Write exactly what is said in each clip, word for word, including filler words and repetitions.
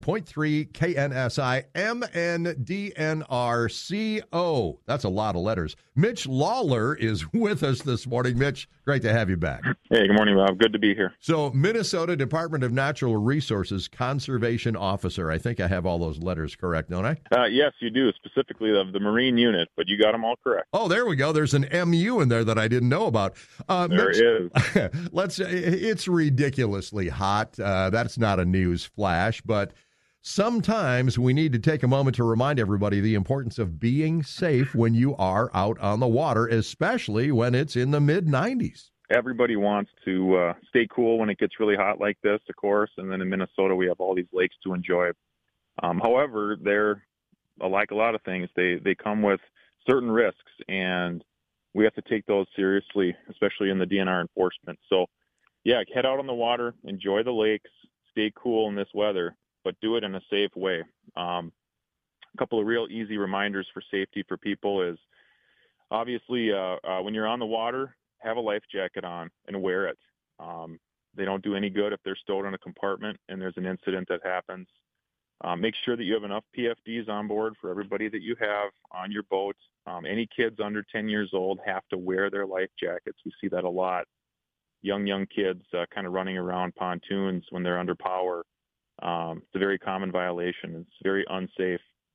point three K N S I M N D N R C O. That's a lot of letters. Mitch Lawler is with us this morning. Mitch, great to have you back. Hey, good morning, Rob. Good to be here. So, Minnesota Department of Natural Resources Conservation Officer. I think I have all those letters correct, don't I? Uh, yes, you do, specifically of the Marine Unit, but you got them all correct. Oh, there we go. There's an M U in there that I didn't know about. Uh, there Mitch, is. let's. It's ridiculously hot. Uh, that's not a news flash, but sometimes we need to take a moment to remind everybody the importance of being safe when you are out on the water, especially when it's in the mid nineties. Everybody wants to uh, stay cool when it gets really hot like this, of course, and then in Minnesota we have all these lakes to enjoy. Um, however, they're, like a lot of things, they, they come with certain risks, and we have to take those seriously, especially in the D N R enforcement. So, yeah, head out on the water, enjoy the lakes, stay cool in this weather, but do it in a safe way. Um, a couple of real easy reminders for safety for people is obviously uh, uh, when you're on the water, have a life jacket on and wear it. Um, they don't do any good if they're stowed in a compartment and there's an incident that happens. Um, make sure that you have enough P F Ds on board for everybody that you have on your boat. Um, any kids under ten years old have to wear their life jackets. We see that a lot. Young, young kids uh, kind of running around pontoons when they're under power. Um, it's a very common violation. It's very unsafe.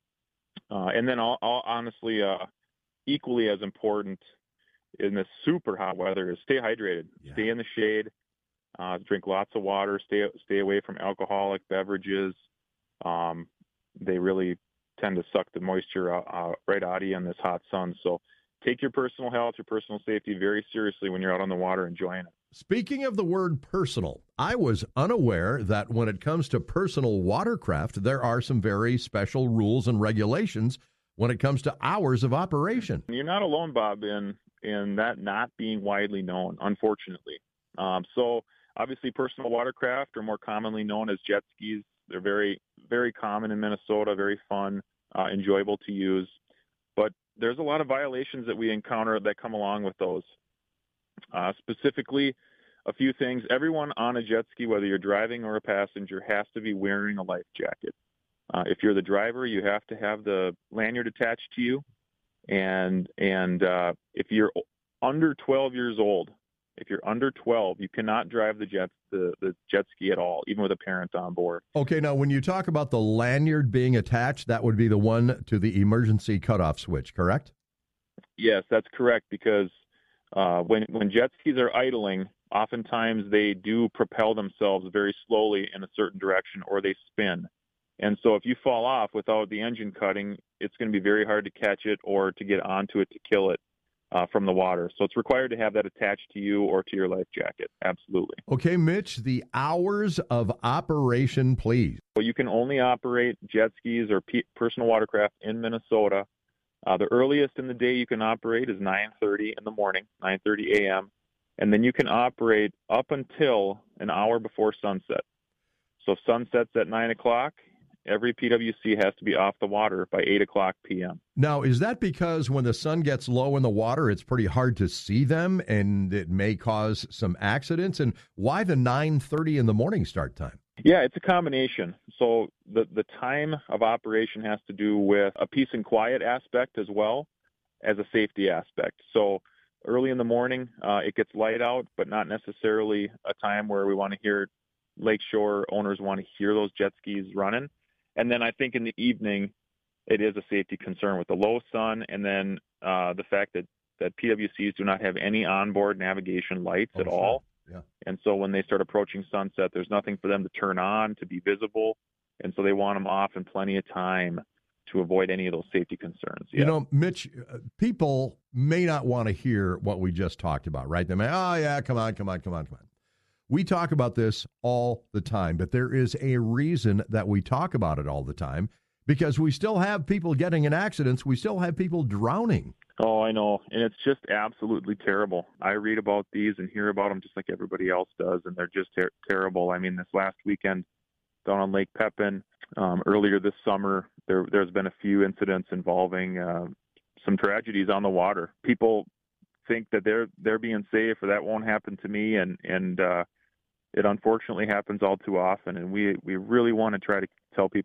Uh, and then, all, all, honestly, uh, equally as important in this super hot weather is stay hydrated. Yeah. Stay in the shade. Uh, drink lots of water. Stay stay away from alcoholic beverages. Um, they really tend to suck the moisture out, uh, right out of you in this hot sun. So take your personal health, your personal safety very seriously when you're out on the water enjoying it. Speaking of the word personal, I was unaware that when it comes to personal watercraft, there are some very special rules and regulations when it comes to hours of operation. You're not alone, Bob, in, in that not being widely known, unfortunately. Um, so obviously personal watercraft are more commonly known as jet skis. They're very, very common in Minnesota, very fun, uh, enjoyable to use. But there's a lot of violations that we encounter that come along with those. Uh, specifically, a few things. Everyone on a jet ski, whether you're driving or a passenger, has to be wearing a life jacket. Uh, if you're the driver, you have to have the lanyard attached to you. And and uh, if you're under twelve years old, if you're under twelve, you cannot drive the jet the, the jet ski at all, even with a parent on board. Okay, now when you talk about the lanyard being attached, that would be the one to the emergency cutoff switch, correct? Yes, that's correct, because uh, when when jet skis are idling, oftentimes they do propel themselves very slowly in a certain direction, or they spin. And so if you fall off without the engine cutting, it's going to be very hard to catch it or to get onto it to kill it uh, from the water. So it's required to have that attached to you or to your life jacket. Absolutely. Okay, Mitch, the hours of operation, please. Well, you can only operate jet skis or pe- personal watercraft in Minnesota. Uh, the earliest in the day you can operate is nine thirty in the morning, nine thirty a.m., and then you can operate up until an hour before sunset. So if sunset's at nine o'clock, every P W C has to be off the water by eight o'clock p.m. Now, is that because when the sun gets low in the water, it's pretty hard to see them and it may cause some accidents? And why the nine thirty in the morning start time? Yeah, it's a combination. So the, the time of operation has to do with a peace and quiet aspect as well as a safety aspect. So early in the morning, uh, it gets light out, but not necessarily a time where we want to hear lakeshore owners want to hear those jet skis running. And then I think in the evening, it is a safety concern with the low sun, and then uh, the fact that, that P W Cs do not have any onboard navigation lights oh, at sure. all. Yeah. And so when they start approaching sunset, there's nothing for them to turn on to be visible. And so they want them off in plenty of time to avoid any of those safety concerns. You yeah. know, Mitch, uh, people may not want to hear what we just talked about, right? They may, oh, yeah, come on, come on, come on, come on. We talk about this all the time, but there is a reason that we talk about it all the time, because we still have people getting in accidents. We still have people drowning. Oh, I know. And it's just absolutely terrible. I read about these and hear about them just like everybody else does, and they're just ter- terrible. I mean, this last weekend down on Lake Pepin, um, earlier this summer, there, there's been a few incidents involving uh, some tragedies on the water. People think that they're they're being safe or that won't happen to me, and, and uh, it unfortunately happens all too often, and we we really want to try to tell people